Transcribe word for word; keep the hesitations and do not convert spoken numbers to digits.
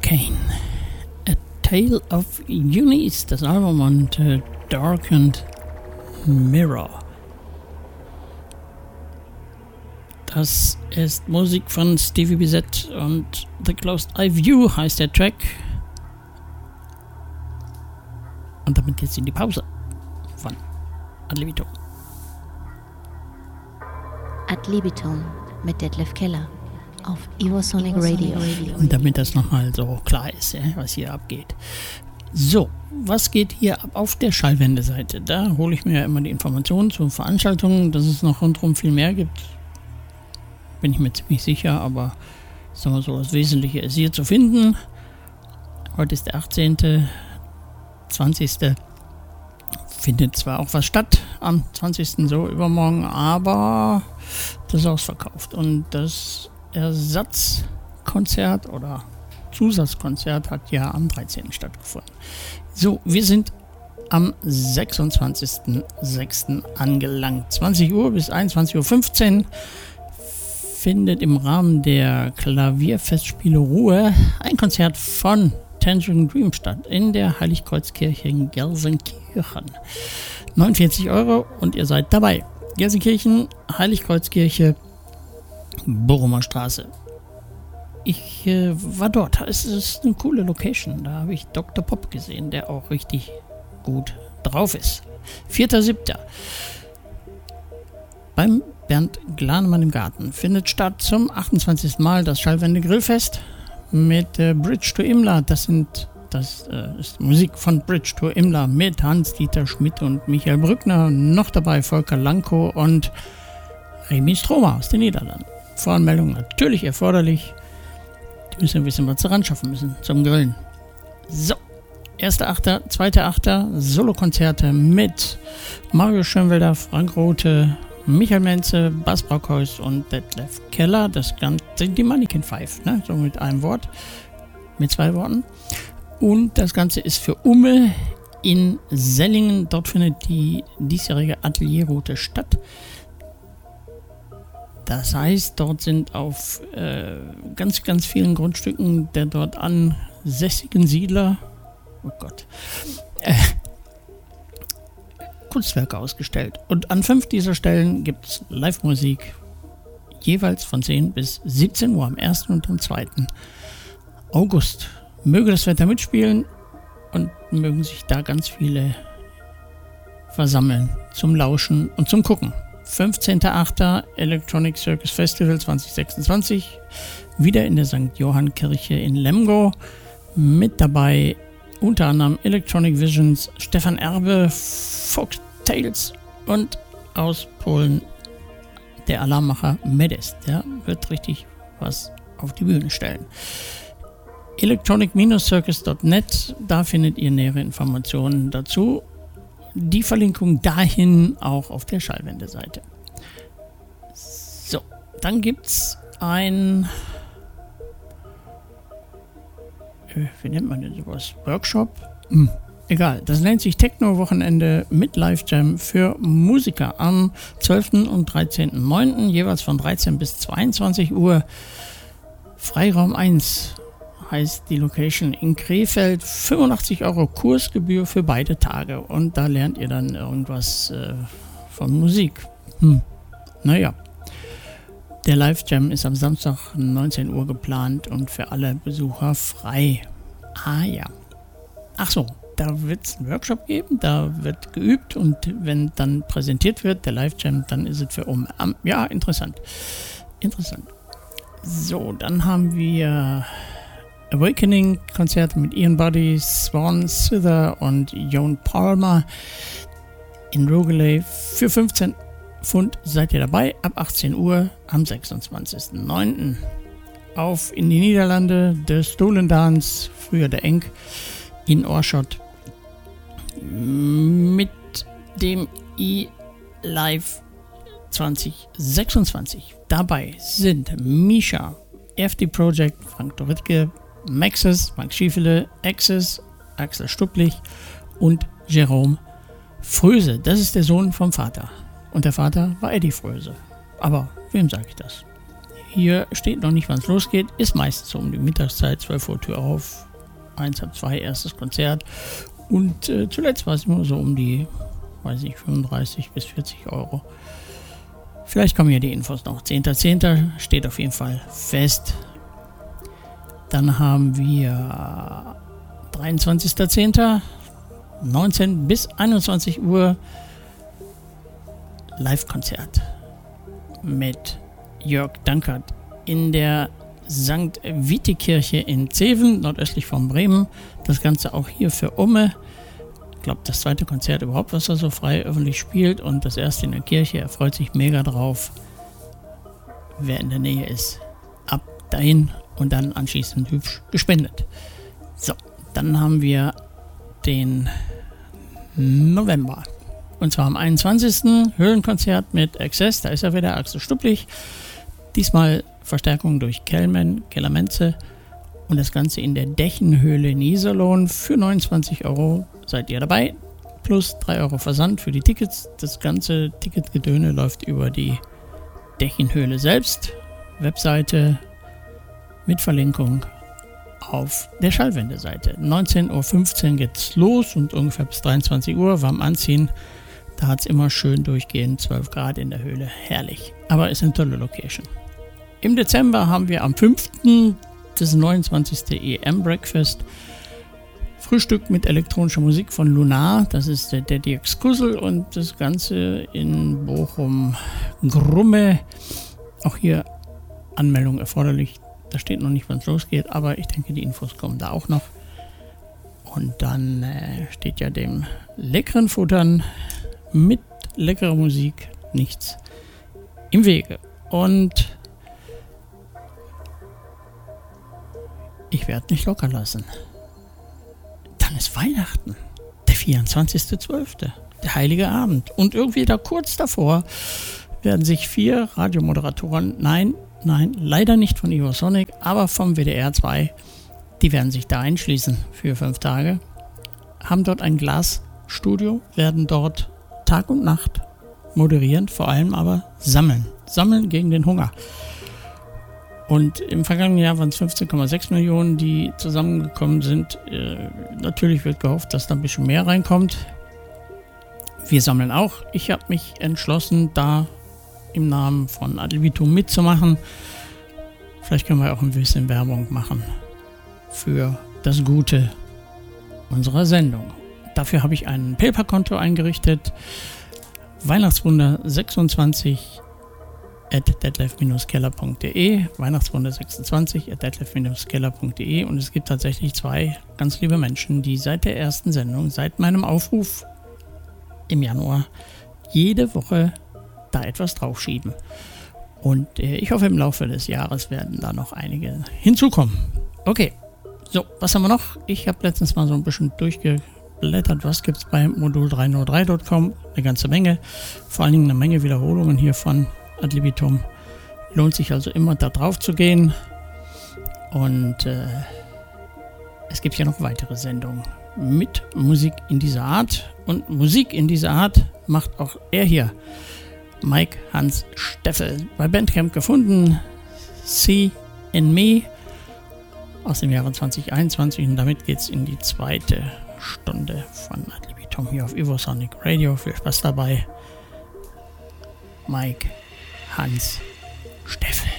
Kane. A Tale of Eunice, das Album, und äh, Darkened Mirror. Das ist Musik von Stevie Bissett und The Closed Eye View heißt der Track. Und damit geht's in die Pause von Ad Libitum. Ad Libitum mit Detlef Keller auf Evosonic Radio. Und damit das nochmal so klar ist, ja, was hier abgeht. So, was geht hier ab auf der Schallwendeseite? Da hole ich mir ja immer die Informationen zu Veranstaltungen, dass es noch rundherum viel mehr gibt. Bin ich mir ziemlich sicher, aber sagen wir so, das Wesentliche ist hier zu finden. Heute ist der achtzehnte zwanzigste Findet zwar auch was statt am zwanzigsten so übermorgen, aber das ist ausverkauft. Und das Ersatzkonzert oder Zusatzkonzert hat ja am dreizehnten stattgefunden. So, wir sind am sechsundzwanzigsten sechsten angelangt. zwanzig Uhr bis einundzwanzig Uhr fünfzehn findet im Rahmen der Klavierfestspiele Ruhe ein Konzert von Tangerine Dream statt in der Heiligkreuzkirche in Gelsenkirchen. neunundvierzig Euro und ihr seid dabei. Gelsenkirchen, Heiligkreuzkirche, Bochumer Straße. Ich äh, war dort. Es ist eine coole Location. Da habe ich Doktor Pop gesehen, der auch richtig gut drauf ist. vierter siebter beim Bernd Glanemann im Garten findet statt zum achtundzwanzigsten Mal das Schallwende Grillfest mit äh, Bridge to Imla. Das sind das äh, ist Musik von Bridge to Imla mit Hans-Dieter Schmidt und Michael Brückner. Noch dabei Volker Lanko und Remy Stroma aus den Niederlanden. Voranmeldung natürlich erforderlich. Die müssen wissen, was sie ran schaffen müssen zum Grillen. So, erster achter, zweiter achter Solokonzerte mit Mario Schönwelder, Frank Rothe, Michael Menze, Bas Brockhaus und Detlef Keller. Das sind die Mannequin Five, ne? So mit einem Wort, mit zwei Worten. Und das Ganze ist für Umme in Sellingen. Dort findet die diesjährige Atelierroute statt. Das heißt, dort sind auf äh, ganz, ganz vielen Grundstücken der dort ansässigen Siedler, oh Gott, äh, Kunstwerke ausgestellt. Und an fünf dieser Stellen gibt es Live-Musik, jeweils von zehn bis siebzehn Uhr am ersten und am zweiten August. Möge das Wetter mitspielen und mögen sich da ganz viele versammeln zum Lauschen und zum Gucken. fünfzehnter achter Electronic Circus Festival zwanzig sechsundzwanzig, wieder in der Sankt Johann Kirche in Lemgo. Mit dabei unter anderem Electronic Visions, Stefan Erbe, Folk Tales und aus Polen der Alarmmacher Medest. Der wird richtig was auf die Bühne stellen. electronic Circus Punkt net, da findet ihr nähere Informationen dazu. Die Verlinkung dahin auch auf der Schallwendeseite. So, dann gibt's ein, äh, wie nennt man denn sowas? Workshop? Hm, egal, das nennt sich Techno-Wochenende mit Live-Jam für Musiker am zwölften und dreizehnten neunten jeweils von dreizehn bis zweiundzwanzig Uhr. Freiraum eins heißt die Location in Krefeld. fünfundachtzig Euro Kursgebühr für beide Tage. Und da lernt ihr dann irgendwas äh, von Musik. Hm. Naja. Der Live-Jam ist am Samstag neunzehn Uhr geplant und für alle Besucher frei. Ah ja. Ach so, da wird es einen Workshop geben, da wird geübt und wenn dann präsentiert wird, der Live-Jam, dann ist es für um. Ja, interessant. Interessant. So, dann haben wir Awakening-Konzerte mit Ian Buddy, Swan Sither und Jon Palmer in Rogaley. Für fünfzehn Pfund seid ihr dabei, ab achtzehn Uhr am sechsundzwanzigsten neunten Auf in die Niederlande, der Stolen Dance, früher der Enk, in Oorschot mit dem E-Live zwanzig sechsundzwanzig. Dabei sind Misha, F D Project, Frank Doritke, Maxis, Frank Schiefele, Axis, Axel Stupplich und Jerome Fröse. Das ist der Sohn vom Vater. Und der Vater war Eddie Fröse. Aber wem sage ich das? Hier steht noch nicht, wann es losgeht. Ist meistens so um die Mittagszeit, zwölf Uhr Tür auf, eins ab zwei erstes Konzert. Und äh, zuletzt war es immer so um die, weiß ich, fünfunddreißig bis vierzig Euro. Vielleicht kommen ja die Infos noch. zehnter zehnter steht auf jeden Fall fest. Dann haben wir dreiundzwanzigster zehnter neunzehn bis einundzwanzig Uhr Live-Konzert mit Jörg Dankert in der Sankt Viti-Kirche in Zeven, nordöstlich von Bremen. Das Ganze auch hier für Umme. Ich glaube, das zweite Konzert überhaupt, was er so frei öffentlich spielt, und das erste in der Kirche. Er freut sich mega drauf. Wer in der Nähe ist, ab dahin und dann anschließend hübsch gespendet. So, dann haben wir den November. Und zwar am einundzwanzigsten Höhlenkonzert mit Access. Da ist er wieder, Axel Stupplich. Diesmal Verstärkung durch Kellman, Kellermenze. Und das Ganze in der Dächenhöhle in Iserlohn. Für neunundzwanzig Euro seid ihr dabei. Plus drei Euro Versand für die Tickets. Das ganze Ticketgedöne läuft über die Dächenhöhle selbst. Webseite mit Verlinkung auf der Schallwende-Seite. neunzehn Uhr fünfzehn geht's los und ungefähr bis dreiundzwanzig Uhr warm anziehen. Da hat es immer schön durchgehend zwölf Grad in der Höhle. Herrlich. Aber ist eine tolle Location. Im Dezember haben wir am fünften das neunundzwanzigste E M-Breakfast. Frühstück mit elektronischer Musik von Lunar. Das ist der Daddy Exkussel und das Ganze in Bochum-Grumme. Auch hier Anmeldung erforderlich. Da steht noch nicht, wann es losgeht, aber ich denke, die Infos kommen da auch noch. Und dann äh, steht ja dem leckeren Futtern mit leckerer Musik nichts im Wege. Und ich werde nicht locker lassen. Dann ist Weihnachten, der vierundzwanzigster zwölfte, der heilige Abend. Und irgendwie da kurz davor werden sich vier Radiomoderatoren, nein, nein, leider nicht von Evosonic, aber vom W D R zwei, die werden sich da einschließen für fünf Tage, haben dort ein Glasstudio, werden dort Tag und Nacht moderieren, vor allem aber sammeln. Sammeln gegen den Hunger. Und im vergangenen Jahr waren es fünfzehn Komma sechs Millionen, die zusammengekommen sind. Äh, natürlich wird gehofft, dass da ein bisschen mehr reinkommt. Wir sammeln auch. Ich habe mich entschlossen, da im Namen von Ad libitum mitzumachen. Vielleicht können wir auch ein bisschen Werbung machen für das Gute unserer Sendung. Dafür habe ich ein PayPal-Konto eingerichtet. Weihnachtswunder sechsundzwanzig at detlef Bindestrich keller punkt de, Weihnachtswunder sechsundzwanzig at detlef Bindestrich keller punkt de, und es gibt tatsächlich zwei ganz liebe Menschen, die seit der ersten Sendung, seit meinem Aufruf im Januar, jede Woche da etwas draufschieben. Und äh, ich hoffe, im Laufe des Jahres werden da noch einige hinzukommen. Okay, so, was haben wir noch? Ich habe letztens mal so ein bisschen durchgeblättert, was gibt es bei modul drei null drei punkt com, eine ganze Menge, vor allen Dingen eine Menge Wiederholungen hier von Ad libitum. Lohnt sich also immer da drauf zu gehen. Und äh, es gibt ja noch weitere Sendungen mit Musik in dieser Art. Und Musik in dieser Art macht auch er hier, Mike Hans Steffel, bei Bandcamp gefunden. See in Me aus dem Jahre zwanzig einundzwanzig. Und damit geht es in die zweite Stunde von Ad libitum hier auf Evosonic Radio. Viel Spaß dabei. Mike Hans Steffel.